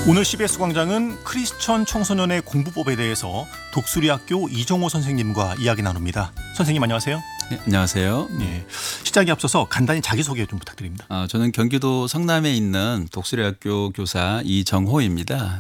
오늘 CBS 광장은 크리스천 청소년의 공부법에 대해서 독수리학교 이정호 선생님과 이야기 나눕니다. 선생님 안녕하세요. 네, 안녕하세요. 네, 시작에 앞서서 간단히 자기소개 좀 부탁드립니다. 저는 경기도 성남에 있는 독수리학교 교사 이정호입니다.